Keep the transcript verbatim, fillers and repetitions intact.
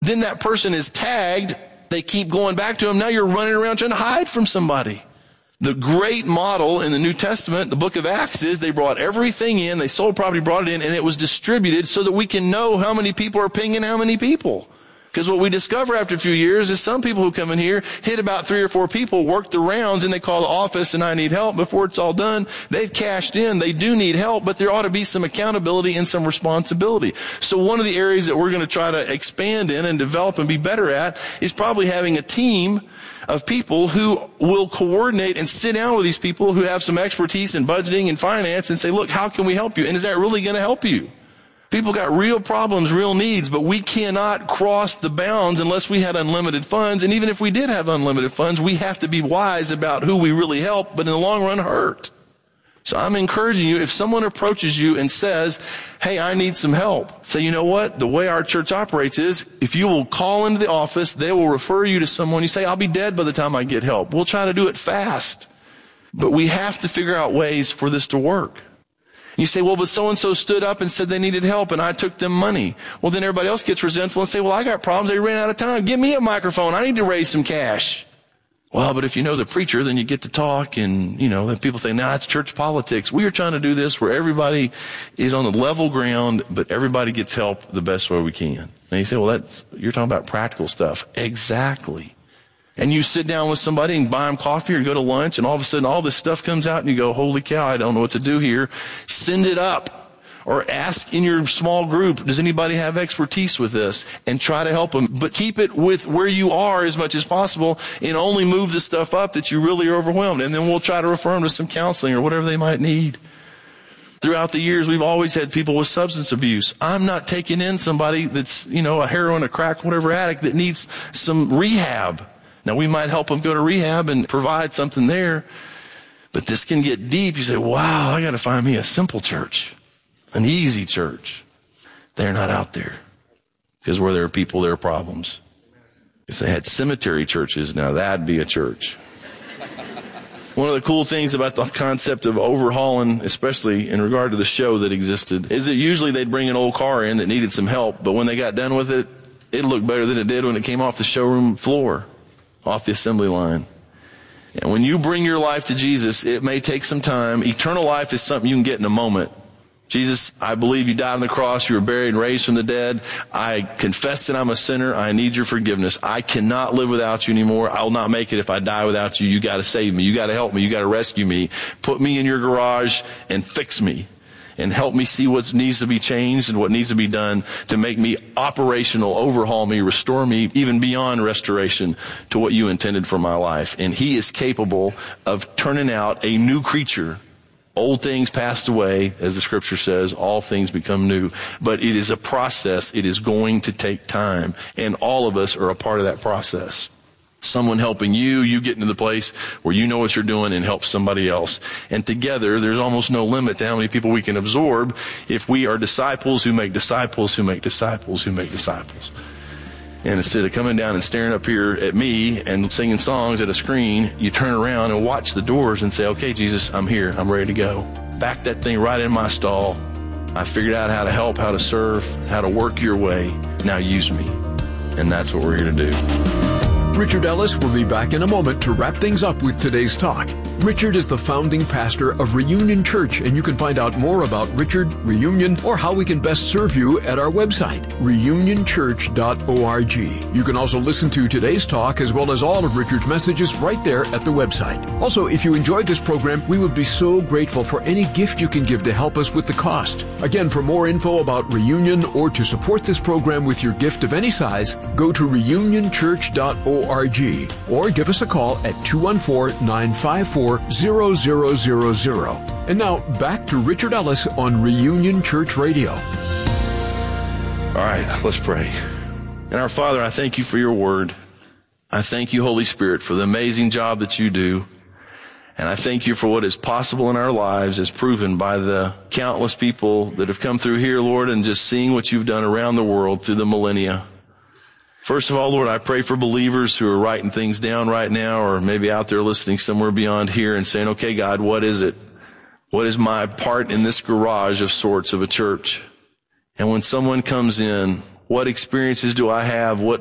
Then that person is tagged. They keep going back to him. Now you're running around trying to hide from somebody. The great model in the New Testament, the book of Acts, is they brought everything in, they sold property, brought it in, and it was distributed so that we can know how many people are pinging how many people. Because what we discover after a few years is some people who come in here hit about three or four people, work the rounds, and they call the office and I need help. Before it's all done, they've cashed in. They do need help, but there ought to be some accountability and some responsibility. So one of the areas that we're going to try to expand in and develop and be better at is probably having a team of people who will coordinate and sit down with these people who have some expertise in budgeting and finance and say, look, how can we help you? And is that really going to help you? People got real problems, real needs, but we cannot cross the bounds unless we had unlimited funds. And even if we did have unlimited funds, we have to be wise about who we really help, but in the long run hurt. So I'm encouraging you, if someone approaches you and says, hey, I need some help, say, you know what? The way our church operates is if you will call into the office, they will refer you to someone. You say, I'll be dead by the time I get help. We'll try to do it fast. But we have to figure out ways for this to work. You say, well, but so-and-so stood up and said they needed help and I took them money. Well, then everybody else gets resentful and say, well, I got problems. They ran out of time. Give me a microphone. I need to raise some cash. Well, but if you know the preacher, then you get to talk and, you know, then people say, nah, it's church politics. We are trying to do this where everybody is on the level ground, but everybody gets help the best way we can. And you say, well, that's, you're talking about practical stuff. Exactly. And you sit down with somebody and buy them coffee or go to lunch and all of a sudden all this stuff comes out and you go, holy cow, I don't know what to do here. Send it up. Or ask in your small group, does anybody have expertise with this? And try to help them. But keep it with where you are as much as possible and only move the stuff up that you really are overwhelmed. And then we'll try to refer them to some counseling or whatever they might need. Throughout the years, we've always had people with substance abuse. I'm not taking in somebody that's, you know, a heroin, a crack, whatever addict that needs some rehab. Now, we might help them go to rehab and provide something there. But this can get deep. You say, wow, I got to find me a simple church. An easy church. They're not out there. Because where there are people, there are problems. If they had cemetery churches, now that'd be a church. One of the cool things about the concept of overhauling, especially in regard to the show that existed, is that usually they'd bring an old car in that needed some help, but when they got done with it, it looked better than it did when it came off the showroom floor, off the assembly line. And when you bring your life to Jesus, it may take some time. Eternal life is something you can get in a moment. Jesus, I believe you died on the cross, you were buried and raised from the dead. I confess that I'm a sinner. I need your forgiveness. I cannot live without you anymore. I will not make it if I die without you. You got to save me. You got to help me. You got to rescue me. Put me in your garage and fix me and help me see what needs to be changed and what needs to be done to make me operational, overhaul me, restore me, even beyond restoration to what you intended for my life. And he is capable of turning out a new creature. Old things passed away, as the scripture says, all things become new. But it is a process. It is going to take time. And all of us are a part of that process. Someone helping you, you get into the place where you know what you're doing and help somebody else. And together, there's almost no limit to how many people we can absorb if we are disciples who make disciples who make disciples who make disciples. And instead of coming down and staring up here at me and singing songs at a screen, you turn around and watch the doors and say, okay, Jesus, I'm here. I'm ready to go. Back that thing right in my stall. I figured out how to help, how to serve, how to work your way. Now use me. And that's what we're here to do. Richard Ellis will be back in a moment to wrap things up with today's talk. Richard is the founding pastor of Reunion Church, and you can find out more about Richard, Reunion, or how we can best serve you at our website, reunion church dot org. You can also listen to today's talk as well as all of Richard's messages right there at the website. Also, if you enjoyed this program, we would be so grateful for any gift you can give to help us with the cost. Again, for more info about Reunion or to support this program with your gift of any size, go to reunion church dot org or give us a call at two one four, nine five four, zero zero zero zero. And now back to Richard Ellis on Reunion Church Radio. All right, let's pray. And our Father, I thank you for your word. I thank you, Holy Spirit, for the amazing job that you do. And I thank you for what is possible in our lives as proven by the countless people that have come through here, Lord, and just seeing what you've done around the world through the millennia. First of all, Lord, I pray for believers who are writing things down right now or maybe out there listening somewhere beyond here and saying, okay, God, what is it? What is my part in this garage of sorts of a church? And when someone comes in, What experiences do I have? What